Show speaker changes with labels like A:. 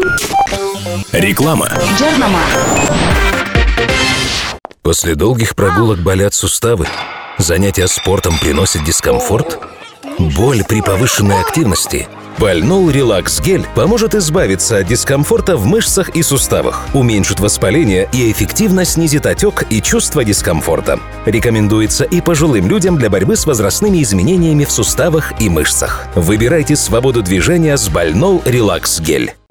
A: Реклама. После долгих прогулок болят суставы? Занятия спортом приносят дискомфорт? Боль при повышенной активности? Бальнол Релакс Гель поможет избавиться от дискомфорта в мышцах и суставах, уменьшит воспаление и эффективно снизит отек и чувство дискомфорта. Рекомендуется и пожилым людям для борьбы с возрастными изменениями в суставах и мышцах. Выбирайте свободу движения с Бальнол Релакс Гель.